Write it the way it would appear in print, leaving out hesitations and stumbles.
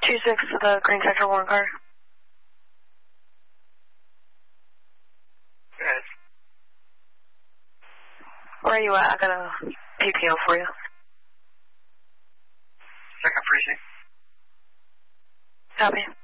2-6 to the green sector 1 car. Yes. Where are you at? I got a PPO for you. Second precinct. Copy.